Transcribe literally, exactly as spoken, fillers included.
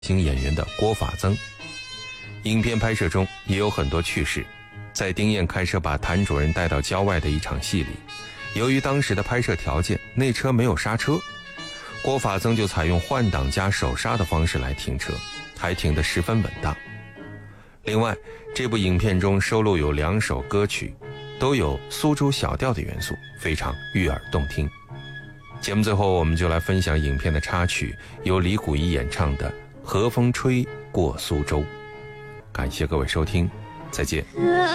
星演员的郭法增。影片拍摄中也有很多趣事，在丁燕开车把谭主任带到郊外的一场戏里，由于当时的拍摄条件，那车没有刹车，郭法增就采用换挡加手刹的方式来停车，还停得十分稳当。另外，这部影片中收录有两首歌曲，都有苏州小调的元素，非常悦耳动听。节目最后我们就来分享影片的插曲，由李谷一演唱的《和风吹过苏州》。感谢各位收听，再见。